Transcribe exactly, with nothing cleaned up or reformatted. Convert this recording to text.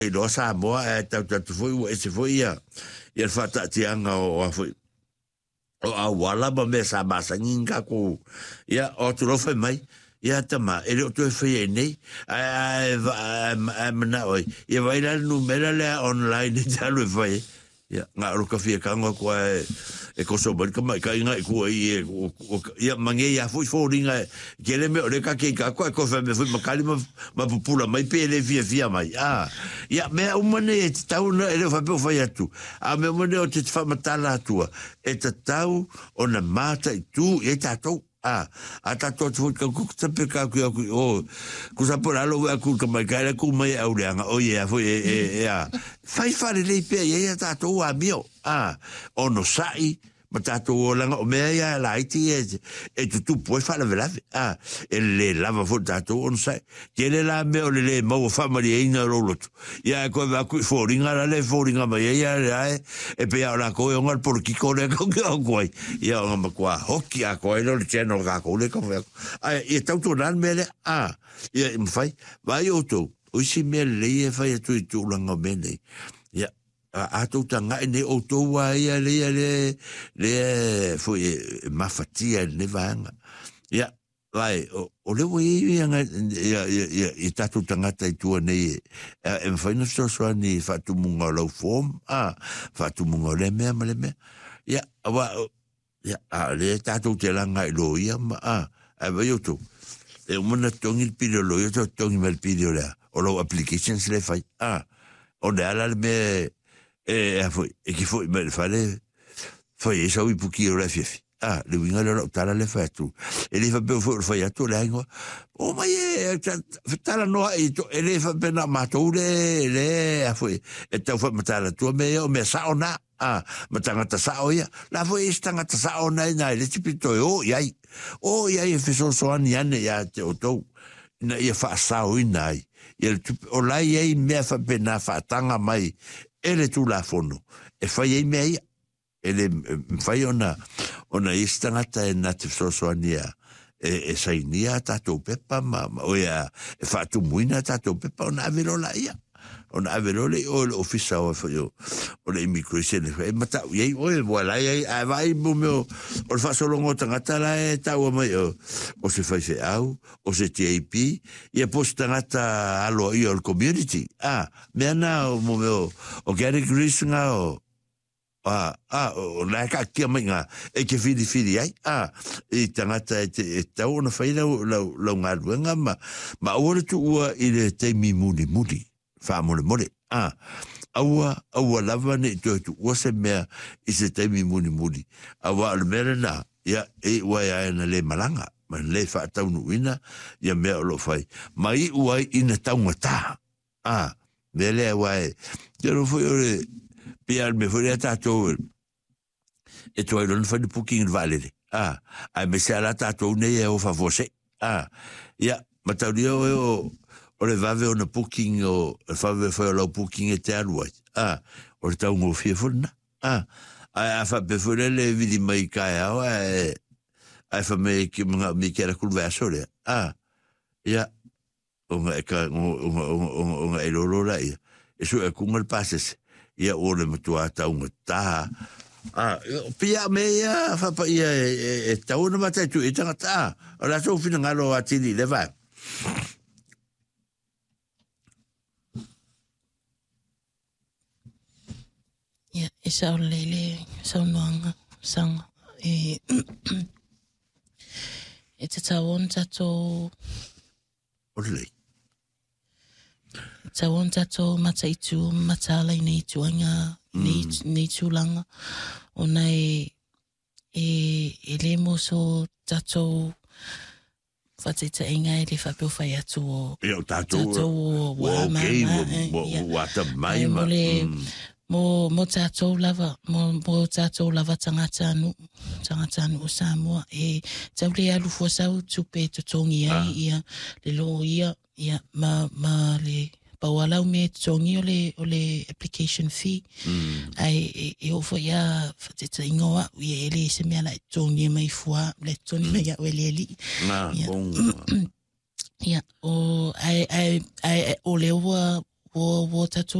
e lo sa moa e tau tatu foi e se foi ia ia fata tianga o a foi o a wala ba me sa masa ninga ko ia o tu lo foi mai ia tama e lo tu foi nei a a mana oi ia vai la numero le online já lo foi ia nga lo ka fia kanga ko e ko so bal ka mai ka inga ko ia ia mange ia foi foi ringa que le me le ka ke ka ko ko fa me foi makali ma ma pula mai pe le via via mai ah ia me o mane e tau na ele fa pe fa tu a me mane o te fa matala tu e te tau o na mata tu e ta tu ah ata to tu ka ku te pe ka ku o ku sa por alo ku ka mai ka ku mai au le o ia foi e e a fai fare le pe ia ta tu a mio ah o no sai matato o langa o mea ia la iti e e tu tu puoi fare la velave ah e le lava fu tato on sai tiene la me o le le mo family ina roloto ia ko va ku foringa la le foringa ma ia ia e pe ora ko on al por ki ko le ko ko ia on ma kwa hoki a ko no le cheno ga ko le ko ah e tau tu nan me le ah ia im fai vai o tu o si me le e fai tu tu langa bene ia a to tanga ne o to wa ia le le le foi mafatia ne vanga ya vai o le we ia ia ia i tatu tanga tai tu ne e foi no so so ni fa tu munga lo form a fa tu munga le me le me ya wa ya a le tatu te langa lo ia ma a a vai o to e una tongi il pidio lo io tongi il pidio la o lo applications le fai a o le ala me e foi e che foi me fare foi eso i puki o la fifi ah le winga lo tala le fatu e le fa pe fo foi atu le ngo o ma e tala no e e le fa pe na mato le le foi e te foi matala tu me o me sa ona ah matanga ta sa oia la foi stanga ta sa ona na le tipito o yai o yai fe so so ani ane ya te o to na ia fa sa o nai e o la yai me fa pe na fa tanga mai ele tu la fono e fai e mei ele fai ona ona istangata e nat so so ania e e sai nia tato pepa ma o ya e fa tu muina tato pepa ona avero la ia ona avero le o ofisa o foi o le immigration e mata ye o voilà ye vai mo meu o fa solo ngota ngata la e ta o mai o o se fai se au o se T A P e posta ngata alo i o community ah me ana o mo meu o Gary Grisna o ah ah o la ka ki mai e ke fidi fidi ai ah e tangata e ta o na fai la la nga ma ma o tu o ile te mi mudi mudi fa mo le mole ah aua aua lava ne to to wase me is it mi muni muni awa le merena ya e wa ya na le malanga man le fa ta unu ina ya me lo fai mai wa ina ta ngata ah vele wa yo no foi ore piar me foi ta to e to non fa di puking valide ah ai me se ala ta to ne e o fa você ah ya matario o o le vave o na puking o e fave foi o puking e te alua ah o le tau ngō fia funa ah a fa pe funa le vidi mai kai au e a fa me ki mga mi kera kulverso le ah ya o nga e ka o nga e lolo la ia e su e kunga le pases ia o le matua tau ngata ah pia me ia fa pa ia e tau na matai tu i tangata o la tau fina ngalo atini le vai Ya, e sa o lele, sa o noanga, sanga. E, e te tawon tato... O lei. Tawon tato mata itu, matala i nei tuanga, nei tulanga. O nei, e, e le mo so tato... Fatita inga e le whapeo whai atu o... Ia o tato... Tato o wama. O wata maima. Mo mo tātou lava, mo mo tātou lava tangata anu, tangata anu o Samoa e tau le alu fua sau tupe totongi ai ia le lo ia ia ma ma le paualau me totongi o le o le application fee ai e, e ofo ia fateta ingoa ia ele se mea la totongi mai fua le toni mai ia ele li na bon ia o ai ai ai o le wa wo wo tatu